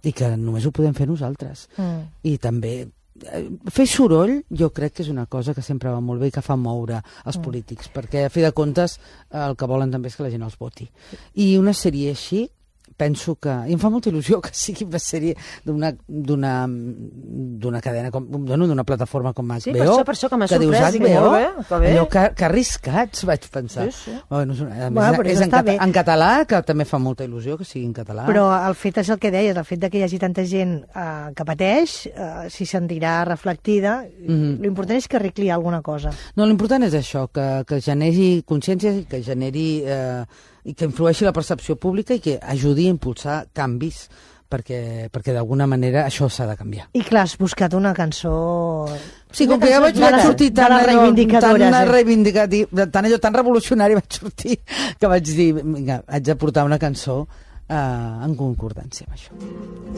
i que només ho podem fer nosaltres. I també fer soroll jo crec que és una cosa que sempre va molt bé i que fa moure els polítics, perquè a fi de comptes el que volen també és que la gent els voti. I una sèrie així penso que... I em fa molta il·lusió que sigui una sèrie d'una cadena, d'una plataforma com HBO. Sí, per això que m'ha sorprès. Allò que arriscats, vaig pensar. Sí. Bueno, és en català, que també fa molta il·lusió que sigui en català. Però el fet és el que deies, el fet que hi hagi tanta gent que pateix, s'hi sentirà reflectida. L'important és que arregli alguna cosa. No, l'important és això, que generi consciència i que generi... i que influeixi la percepció pública i que ajudi a impulsar canvis perquè d'alguna manera això s'ha de canviar. I clar, has buscat una cançó... Sí, com que ja vaig sortir tan revolucionari vaig sortir que vaig dir, vinga, haig de portar una cançó en concordància amb això.